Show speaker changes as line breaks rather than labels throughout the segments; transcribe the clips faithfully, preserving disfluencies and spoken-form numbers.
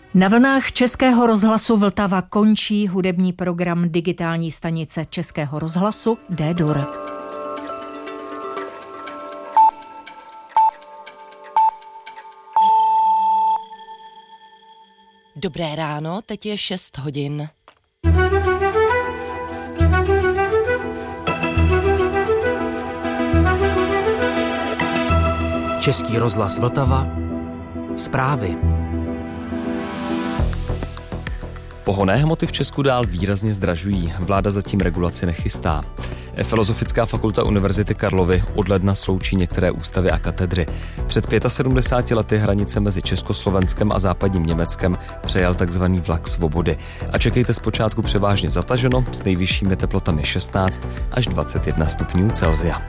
Na vlnách Českého rozhlasu Vltava končí hudební program digitální stanice Českého rozhlasu D-Dur.
Dobré ráno, teď je šest hodin.
Český rozhlas Vltava. Zprávy.
Pohonné hmoty v Česku dál výrazně zdražují. Vláda zatím regulaci nechystá. Filozofická fakulta Univerzity Karlovy od ledna sloučí některé ústavy a katedry. Před sedmdesáti pěti lety hranice mezi Československem a západním Německem přejel takzvaný vlak svobody. A čekejte zpočátku převážně zataženo s nejvyššími teplotami šestnáct až dvacet jedna stupňů Celsia.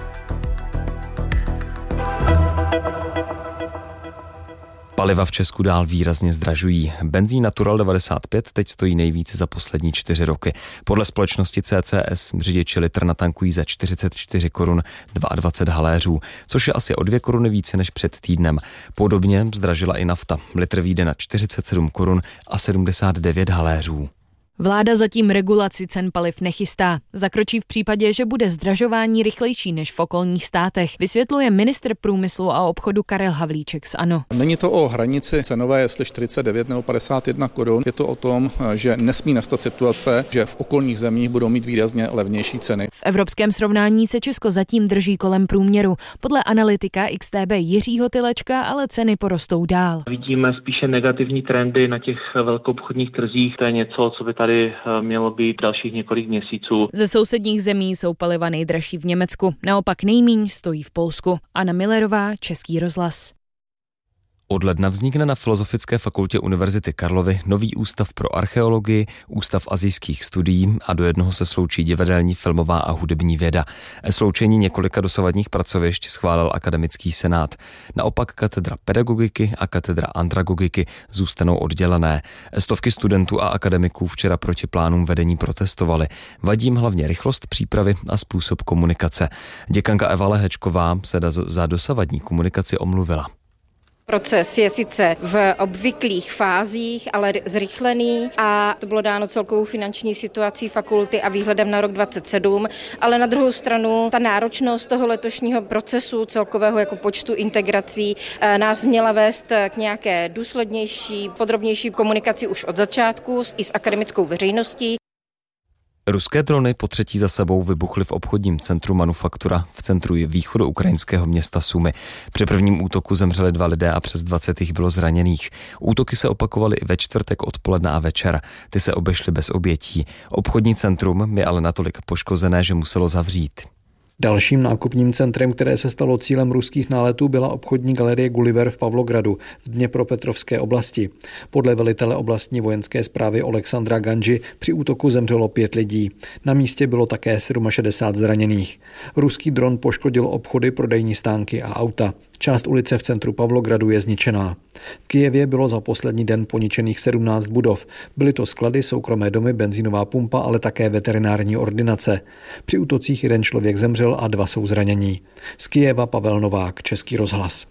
Paliva v Česku dál výrazně zdražují. Benzín Natural devadesát pět teď stojí nejvíce za poslední čtyři roky. Podle společnosti C C S řidiči litr natankují za čtyřicet čtyři korun dvacet dva haléřů, což je asi o dvě koruny více než před týdnem. Podobně zdražila i nafta. Litr vyjde na čtyřicet sedm korun a sedmdesát devět haléřů.
Vláda zatím regulaci cen paliv nechystá. Zakročí v případě, že bude zdražování rychlejší než v okolních státech, vysvětluje ministr průmyslu a obchodu Karel Havlíček z ANO.
Není to o hranici cenové, jestli čtyřicet devět nebo padesát jedna korun. Je to o tom, že nesmí nastat situace, že v okolních zemích budou mít výrazně levnější ceny.
V evropském srovnání se Česko zatím drží kolem průměru. Podle analytika X T B Jiřího Tylečka ale ceny porostou dál.
Vidíme spíše negativní trendy na těch velkoobchodních trzích. To je něco, co by tady mělo být dalších několik měsíců.
Ze sousedních zemí jsou paliva nejdražší v Německu, naopak nejmíň stojí v Polsku. Anna Millerová, Český rozhlas.
Od ledna vznikne na Filozofické fakultě Univerzity Karlovy nový ústav pro archeologii, ústav asijských studií a do jednoho se sloučí divadelní, filmová a hudební věda. Sloučení několika dosavadních pracovišť schválil akademický senát. Naopak katedra pedagogiky a katedra andragogiky zůstanou oddělené. Stovky studentů a akademiků včera proti plánům vedení protestovali. Vadí jim hlavně rychlost přípravy a způsob komunikace. Děkanka Eva Lehečková se za dosavadní komunikaci omluvila.
Proces je sice v obvyklých fázích, ale zrychlený a to bylo dáno celkovou finanční situací fakulty a výhledem na rok dvacet sedm, ale na druhou stranu ta náročnost toho letošního procesu celkového jako počtu integrací nás měla vést k nějaké důslednější, podrobnější komunikaci už od začátku i s akademickou veřejností.
Ruské drony po třetí za sebou vybuchly v obchodním centru Manufaktura v centru východoukrajinského města Sumy. Při prvním útoku zemřeli dva lidé a přes dvacet jich bylo zraněných. Útoky se opakovaly i ve čtvrtek odpoledne a večer. Ty se obešly bez obětí. Obchodní centrum je ale natolik poškozené, že muselo zavřít.
Dalším nákupním centrem, které se stalo cílem ruských náletů, byla obchodní galerie Gulliver v Pavlogradu v Dněpropetrovské oblasti. Podle velitele oblastní vojenské správy Alexandra Ganži při útoku zemřelo pět lidí. Na místě bylo také šedesát sedm zraněných. Ruský dron poškodil obchody, prodejní stánky a auta. Část ulice v centru Pavlogradu je zničená. V Kyjevě bylo za poslední den poničených sedmnáct budov. Byly to sklady, soukromé domy, benzínová pumpa, ale také veterinární ordinace. Při útocích jeden člověk zemřel a dva jsou zranění. Z Kyjeva Pavel Novák, Český rozhlas.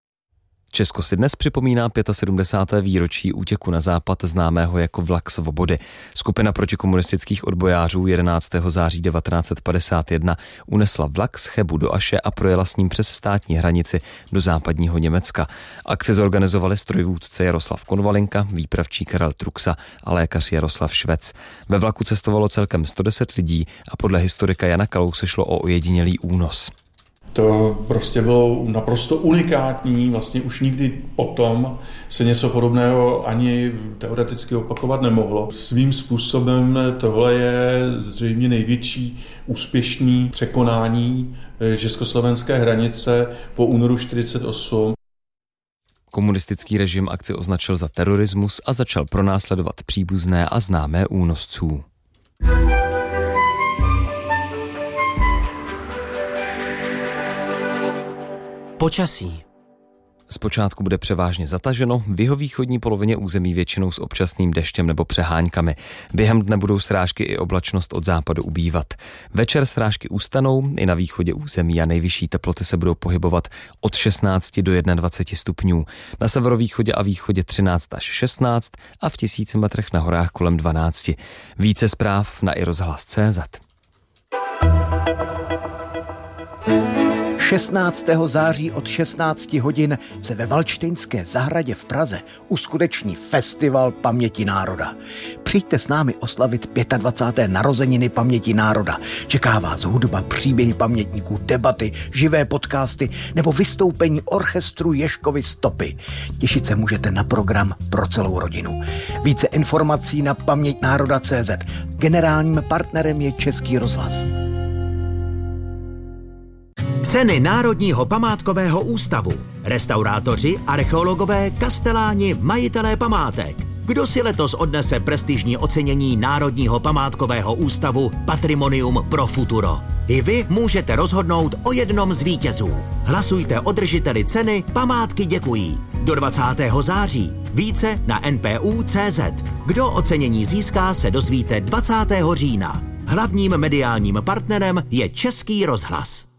Česko si dnes připomíná sedmdesátého pátého výročí útěku na západ známého jako vlak svobody. Skupina protikomunistických odbojářů jedenáctého září devatenáct set padesát jedna unesla vlak z Chebu do Aše a projela s ním přes státní hranici do západního Německa. Akci zorganizovali strojvůdce Jaroslav Konvalinka, výpravčí Karel Truxa a lékař Jaroslav Švec. Ve vlaku cestovalo celkem sto deset lidí a podle historika Jana Kalouse šlo o ojedinělý únos.
To prostě bylo naprosto unikátní, vlastně už nikdy potom se něco podobného ani teoreticky opakovat nemohlo. Svým způsobem tohle je zřejmě největší úspěšný překonání československé hranice po únoru čtyřicet osm.
Komunistický režim akci označil za terorismus a začal pronásledovat příbuzné a známé únosců.
Počasí.
Zpočátku bude převážně zataženo, v jihovýchodní polovině území většinou s občasným deštěm nebo přeháňkami. Během dne budou srážky i oblačnost od západu ubývat. Večer srážky ustanou i na východě území a nejvyšší teploty se budou pohybovat od šestnácti do dvaceti jednoho stupňů. Na severovýchodě a východě třináct až šestnáct a v tisíci metrech na horách kolem dvanácti. Více zpráv na i rozhlas tečka cé zet.
šestnáctého září od šestnácti hodin se ve Valdštejnské zahradě v Praze uskuteční Festival paměti národa. Přijďte s námi oslavit dvacáté páté narozeniny paměti národa. Čeká vás hudba, příběhy pamětníků, debaty, živé podcasty nebo vystoupení orchestru Ježkovy Stopy. Těšit se můžete na program pro celou rodinu. Více informací na paměť národa tečka cé zet. Generálním partnerem je Český rozhlas.
Ceny Národního památkového ústavu. Restaurátoři, archeologové, kasteláni, majitelé památek. Kdo si letos odnese prestižní ocenění Národního památkového ústavu Patrimonium pro futuro? I vy můžete rozhodnout o jednom z vítězů. Hlasujte o držiteli ceny Památky děkují. Do dvacátého září. Více na en pé ú tečka cé zet. Kdo ocenění získá, se dozvíte dvacátého října. Hlavním mediálním partnerem je Český rozhlas.